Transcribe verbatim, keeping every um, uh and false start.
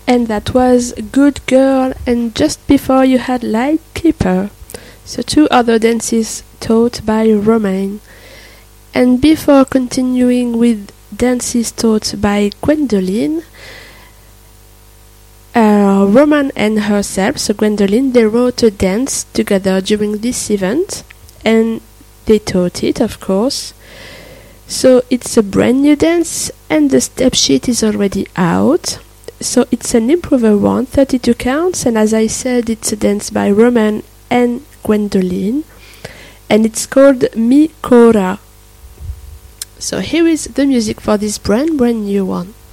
And that was Good Girl, and just before you had Light Keeper. So two other dances taught by Romain. And before continuing with dances taught by Gwendoline, uh, Roman and herself, so Gwendoline, they wrote a dance together during this event, and they taught it, of course. So it's a brand new dance, and the step sheet is already out. So it's an improver one, thirty-two counts, and as I said, it's a dance by Roman and Gwendoline, and it's called Mi Cora. So here is the music for this brand brand new one.